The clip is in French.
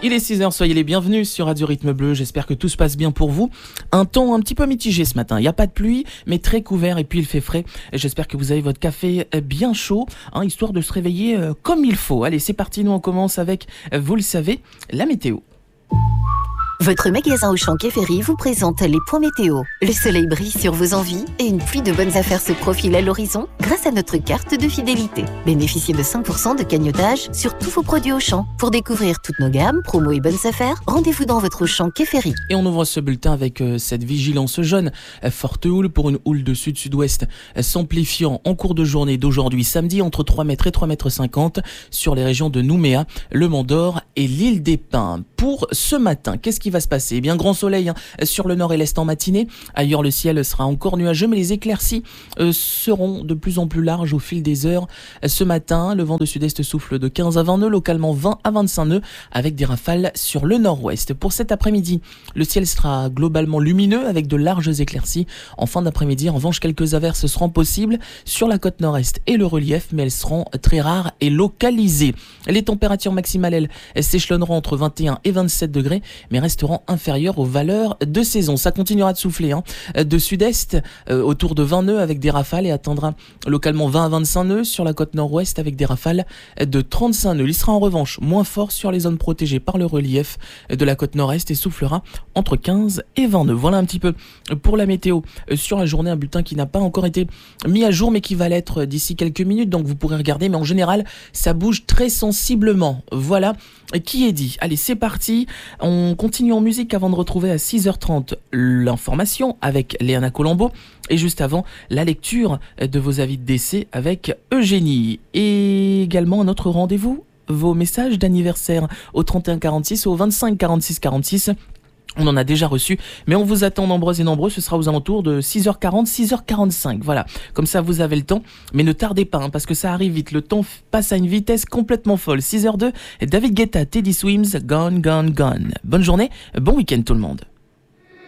Il est 6h, soyez les bienvenus sur Radio Rythme Bleu, j'espère que tout se passe bien pour vous. Un temps un petit peu mitigé ce matin, il n'y a pas de pluie, mais très couvert et puis il fait frais. Et j'espère que vous avez votre café bien chaud, histoire de se réveiller comme il faut. Allez, c'est parti, nous on commence avec, vous le savez, la météo. Votre magasin Auchan Quai Ferry vous présente les points météo. Le soleil brille sur vos envies et une pluie de bonnes affaires se profile à l'horizon grâce à notre carte de fidélité. Bénéficiez de 5% de cagnotage sur tous vos produits Auchan. Pour découvrir toutes nos gammes, promos et bonnes affaires, rendez-vous dans votre Auchan Quai Ferry. Et on ouvre ce bulletin avec cette vigilance jaune. Forte houle pour une houle de sud-sud-ouest s'amplifiant en cours de journée d'aujourd'hui samedi entre 3 mètres et 3 mètres 50 sur les régions de Nouméa, le Mont d'Or et l'île des Pins. Pour ce matin, qu'est-ce qui va se passer ? Eh bien, grand soleil sur le nord et l'est en matinée. Ailleurs, le ciel sera encore nuageux, mais les éclaircies seront de plus en plus larges au fil des heures. Ce matin, le vent de sud-est souffle de 15 à 20 nœuds, localement 20 à 25 nœuds, avec des rafales sur le nord-ouest. Pour cet après-midi, le ciel sera globalement lumineux avec de larges éclaircies. En fin d'après-midi, en revanche, quelques averses seront possibles sur la côte nord-est et le relief, mais elles seront très rares et localisées. Les températures maximales, elles s'échelonneront entre 21 et 27 degrés, mais resteront inférieures aux valeurs de saison. Ça continuera de souffler de sud-est autour de 20 nœuds avec des rafales et atteindra localement 20 à 25 nœuds sur la côte nord-ouest avec des rafales de 35 nœuds. Il sera en revanche moins fort sur les zones protégées par le relief de la côte nord-est et soufflera entre 15 et 20 nœuds. Voilà un petit peu pour la météo sur la journée, un bulletin qui n'a pas encore été mis à jour mais qui va l'être d'ici quelques minutes, donc vous pourrez regarder, mais en général ça bouge très sensiblement. Voilà qui est dit. Allez, c'est parti, on continue en musique avant de retrouver à 6h30 l'information avec Léana Colombo et juste avant la lecture de vos avis de décès avec Eugénie. Et également un autre rendez-vous, vos messages d'anniversaire au 31 46 ou au 25 46 46. On en a déjà reçu, mais on vous attend nombreux et nombreux, ce sera aux alentours de 6h40, 6h45, voilà. Comme ça, vous avez le temps, mais ne tardez pas, parce que ça arrive vite, le temps passe à une vitesse complètement folle. 6h02, David Guetta, Teddy Swims, Gone, Gone, Gone. Bonne journée, bon week-end tout le monde.